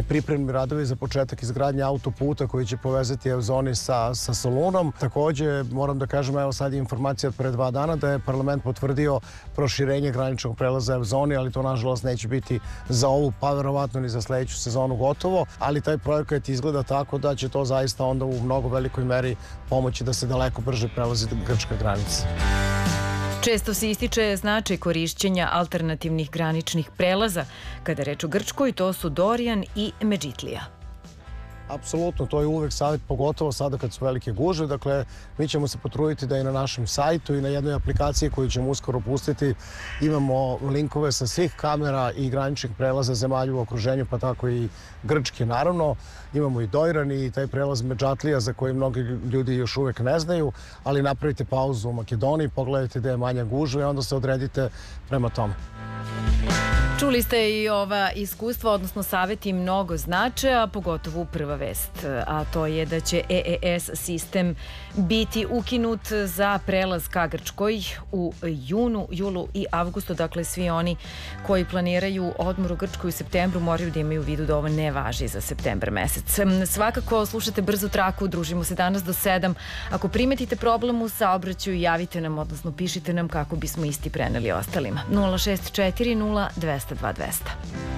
pripremni radovi za početak izgradnje autoputa koji će povezati Evzoni sa Solunom. Takođe, moram da kažem, evo sad je informacija od pre 2 dana da je parlament potvrdio proširenje graničnog prelaza Evzoni, ali to nažalost neće biti za ovu, pa verovatno ni za sledeću sezonu gotovo, ali taj projekat izgleda tako da će to zaista onda u mnogo velikoj meri pomoći da se daleko brže prelazi grčka granica. Često se ističe značaj korišćenja alternativnih graničnih prelaza. Kada reč o Grčkoj, to su Dorijan i Medžitlija. Apsolutno, to je uvek savjet, pogotovo sada kad su velike gužve. Dakle, mi ćemo se potruditi da i na našem sajtu i na jednoj aplikaciji koju ćemo uskoro pustiti imamo linkove sa svih kamera i graničnih prelaza zemalja u okruženju, pa tako i Grčke. Naravno, imamo i Dojran i taj prelaz Medžatlija za koji mnogi ljudi još uvek ne znaju, ali napravite pauzu u Makedoniji, pogledajte gde je manja gužva i onda se odredite prema tome. Čuli ste i ova iskustva, odnosno savjeti mnogo znače, a pogotovo prva vest, a to je da će EES sistem biti ukinut za prelaz ka Grčkoj u junu, julu i avgustu. Dakle, svi oni koji planiraju odmor u Grčkoj u septembru moraju da imaju u vidu da ovo ne važi za septembar mesec. Svakako, slušate Brzu traku, družimo se danas do 7. Ako primetite problem u saobraćaju, javite nam, odnosno pišite nam kako bismo isti preneli ostalima. 064 02 200.